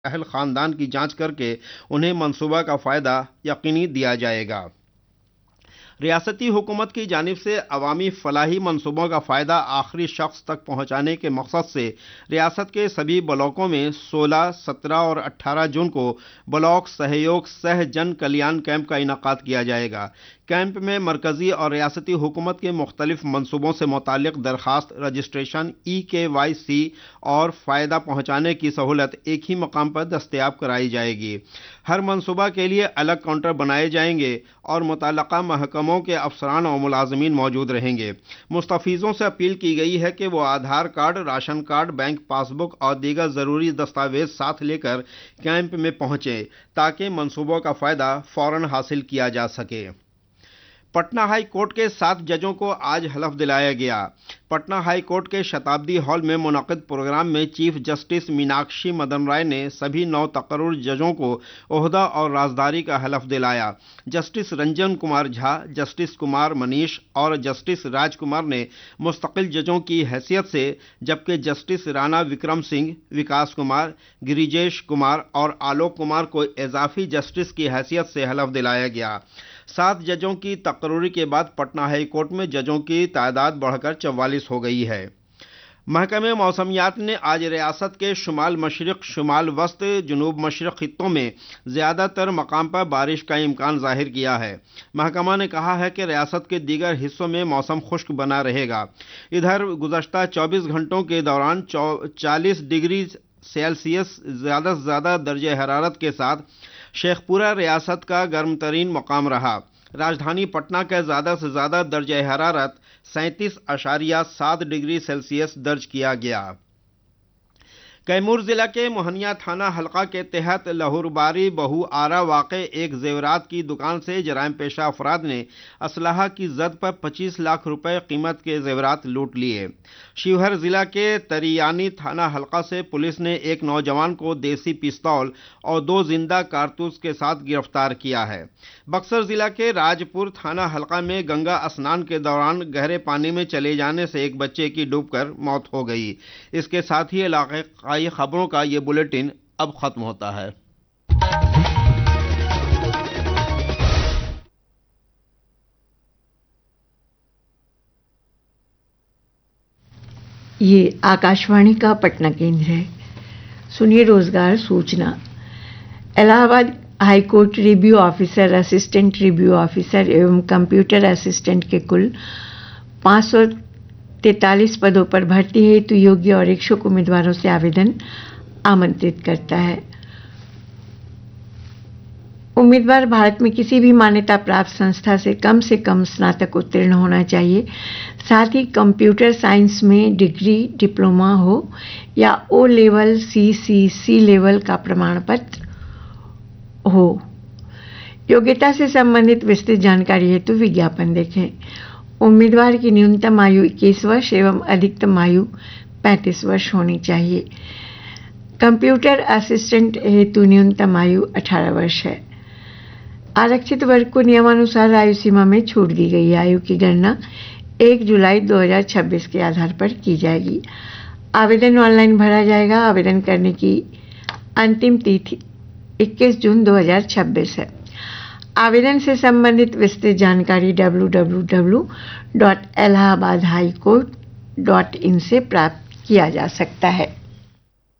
अहल खानदान की जांच करके उन्हें मंसूबा का फ़ायदा यकीनी दिया जाएगा। रियासती हुकूमत की जानिब से अवामी फलाही मंसूबों का फ़ायदा आखिरी शख्स तक पहुँचाने के मकसद से रियासत के सभी ब्लॉकों में 16, 17 और 18 जून को ब्लॉक सहयोग सह जन कल्याण कैंप का इनेकाद किया जाएगा। कैंप में मरकजी और रियासती हुकूमत के मुख्तलिफ मंसूबों से मुतालिक दरखास्त, रजिस्ट्रेशन, EKYC और फ़ायदा पहुँचाने की सहूलत एक ही मकाम पर दस्तयाब कराई जाएगी। हर मंसूबा के लिए अलग काउंटर बनाए जाएंगे और मुतल्लका महकमों के अफसरान और मुलाजमीन मौजूद रहेंगे। मुस्तफ़ीज़ों से अपील की गई है कि वो आधार card, ration card, bank passbook और दीगर ज़रूरी दस्तावेज साथ लेकर कैंप में पहुँचें ताकि मंसूबों का फ़ायदा फ़ौरन हासिल किया जा सके। पटना हाई कोर्ट के 7 जजों को आज हलफ दिलाया गया। पटना हाई कोर्ट के शताब्दी हॉल में मुनक़िद प्रोग्राम में चीफ जस्टिस मीनाक्षी मदन राय ने सभी 9 तकर्रुर जजों को ओहदा और राजदारी का हलफ दिलाया। जस्टिस रंजन कुमार झा, जस्टिस कुमार मनीष और जस्टिस राजकुमार ने मुस्तकिल जजों की हैसियत से, जबकि जस्टिस राणा विक्रम सिंह, विकास कुमार, गिरिजेश कुमार और आलोक कुमार को इजाफी जस्टिस की हैसियत से हलफ दिलाया गया। 7 जजों की तकर्रुरी के बाद पटना हाई कोर्ट में जजों की तादाद बढ़कर 44 हो गई है। महकमे मौसमियात ने आज रियासत के शुमाल मशरिक, शुमाल वस्त, जनूब मशरिक खित्तों में ज़्यादातर मकाम पर बारिश का इम्कान जाहिर किया है। महकमा ने कहा है कि रियासत के दीगर हिस्सों में मौसम खुश्क बना रहेगा। इधर गुज़श्ता 24 घंटों के दौरान 40 डिग्री सेल्सियस ज़्यादा से ज़्यादा दर्जे हरारत के साथ शेखपुरा रियासत का गर्म तरीन मकाम रहा। राजधानी पटना का ज़्यादा से ज़्यादा दर्जे हरारत 37.7 डिग्री सेल्सियस दर्ज किया गया। कैमूर जिला के मोहनिया थाना हल्का के तहत लहुरबारी बहु आरा वाक़े एक जेवरात की दुकान से जराइम पेशा अफराद ने असलहा की जद पर 25 लाख रुपए कीमत के जेवरात लूट लिए। शिवहर जिला के तरियानी थाना हल्का से पुलिस ने एक नौजवान को देसी पिस्तौल और 2 जिंदा कारतूस के साथ गिरफ्तार किया है। बक्सर जिला के राजपुर थाना हल्का में गंगा स्नान के दौरान गहरे पानी में चले जाने से एक बच्चे की डूबकर मौत हो गई। इसके साथ ही इलाके खबरों का ये बुलेटिन अब खत्म होता है। ये आकाशवाणी का पटना केंद्र है। सुनिए रोजगार सूचना। Allahabad high court review officer, assistant review officer एवं कंप्यूटर असिस्टेंट के कुल 543 पदों पर भर्ती हेतु योग्य और इच्छुक उम्मीदवारों से आवेदन आमंत्रित करता है। उम्मीदवार भारत में किसी भी मान्यता प्राप्त संस्था से कम स्नातक उत्तीर्ण होना चाहिए। साथ ही कंप्यूटर साइंस में डिग्री, डिप्लोमा हो या O लेवल, C लेवल का प्रमाण पत्र हो। योग्यता से संबंधित विस्तृत जानकारी हेतु विज्ञापन देखें। उम्मीदवार की न्यूनतम आयु 21 वर्ष एवं अधिकतम आयु 35 वर्ष होनी चाहिए। कंप्यूटर असिस्टेंट हेतु न्यूनतम आयु 18 वर्ष है। आरक्षित वर्ग को नियमानुसार आयु सीमा में छूट दी गई है। आयु की गणना 1 जुलाई 2026 के आधार पर की जाएगी। आवेदन ऑनलाइन भरा जाएगा। आवेदन करने की अंतिम तिथि 21 जून 2026 है। आवेदन से संबंधित विस्तृत जानकारी www.allahabadhighcourt.in से प्राप्त किया जा सकता है।